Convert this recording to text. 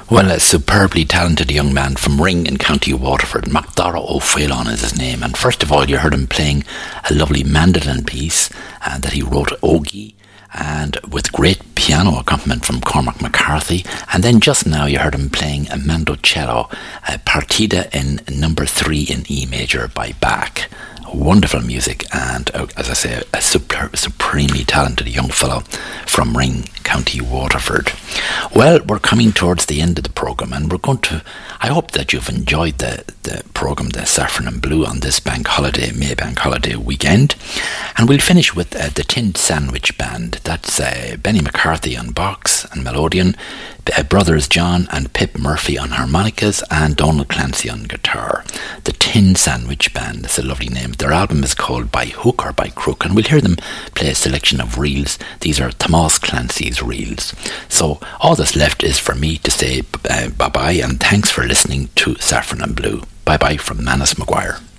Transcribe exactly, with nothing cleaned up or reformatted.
Well, a superbly talented young man from Ring in County Waterford, MacDara O'Phelan is his name. And first of all, you heard him playing a lovely mandolin piece uh, that he wrote, Ogie, and with great piano accompaniment from Cormac McCarthy. And then just now you heard him playing a mandocello, a partita in number three in E major by Bach. Wonderful music, and uh, as I say, a super, supremely talented young fellow from Ring, County Waterford. Well, we're coming towards the end of the programme, and we're going to, I hope that you've enjoyed the, the programme, the Saffron and Blue, on this bank holiday, May bank holiday weekend. And we'll finish with uh, the Tin Sandwich Band. That's uh, Benny McCarthy on box and melodeon, uh, brothers John and Pip Murphy on harmonicas, and Donald Clancy on guitar. The Tin Sandwich Band, that's a lovely name. Their album is called By Hook or By Crook, and we'll hear them play a selection of reels. These are Tomás Clancy's reels. So all that's left is for me to say uh, bye-bye, and thanks for listening to Saffron and Blue. Bye-bye from Manus Maguire.